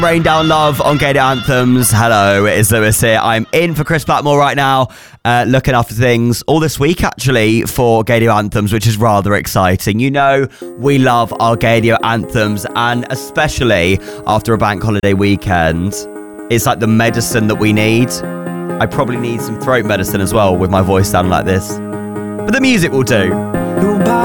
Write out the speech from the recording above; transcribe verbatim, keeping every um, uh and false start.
Rain Down Love on Gator Anthems. Hello, it is Lewis here. I'm in for Chris Blackmore right now, uh, looking after things all this week actually for Gator Anthems, which is rather exciting. You know, we love our Gator Anthems, and especially after a bank holiday weekend, it's like the medicine that we need. I probably need some throat medicine as well with my voice sounding like this, but the music will do.